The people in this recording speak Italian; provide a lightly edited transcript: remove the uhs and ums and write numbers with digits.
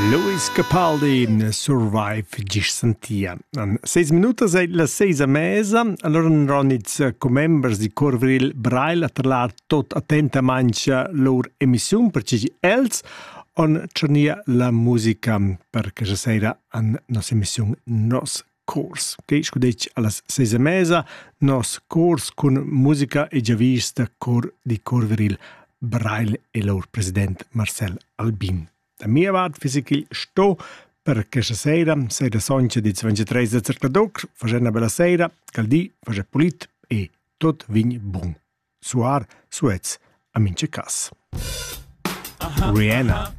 Luis Capaldi in Survive gis sentia. An 6 minutas e la 6:30, allora ronits co-members di Cor Viril Braille a parlar tot attenta mancia lor emissiun per ci els on cernia la musica per che sera an nos emissiun nos cors. Che scudec allas 6:30 nos cors con musica e già vista cor di Cor Viril Braille e lor president Marcel Albin. Da mia part fisici sto per questa sera soncia di 23 de cercadoc, facendo una bella sera, caldi, facendo pulit e tot vign bun. Suar, suez, a mince cas. Rihanna.